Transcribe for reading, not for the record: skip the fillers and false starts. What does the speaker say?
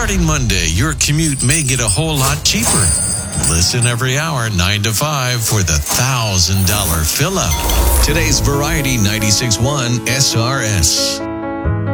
Starting Monday, your commute may get a whole lot cheaper. Listen every hour, 9 to 5, for the $1,000 fill-up. Today's Variety 96.1 SRS.